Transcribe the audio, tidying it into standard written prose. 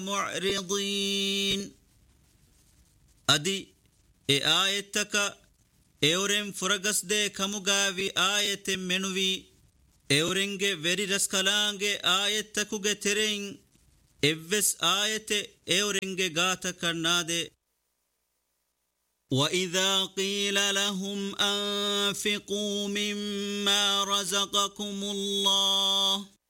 معرضين أدي آيتك أورم فرغس دي كمغاوي آيت منوي أورنج وري رسكالانج آيتكوغ ترين إفس آيت أورنج غاتا كرنادي وإذا قيل لهم أنفقوا مما رزقكم الله